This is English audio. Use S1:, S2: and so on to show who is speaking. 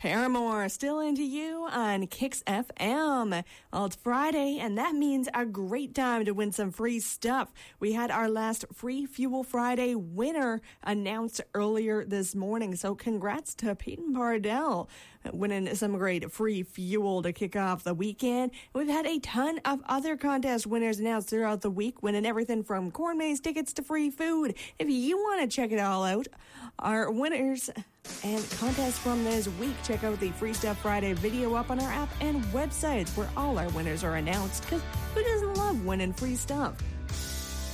S1: Paramore, Still Into You on Kicks FM. Well, it's Friday, and that means a great time to win some free stuff. We had our last Free Fuel Friday winner announced earlier this morning, so congrats to Peyton Bardell winning some great free fuel to kick off the weekend. We've had a ton of other contest winners announced throughout the week, winning everything from corn maze tickets to free food. If you want to check it all out, our winners and contests from this week, check out the Free Stuff Friday video up on our app and websites where all our winners are announced, because who doesn't love winning free stuff?